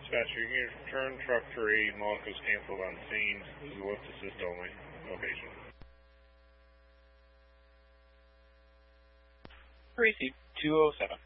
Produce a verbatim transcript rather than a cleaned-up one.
Dispatcher, you can return truck three, Monaco's canceled on scene. This is a lift assist only location. Receive two oh seven.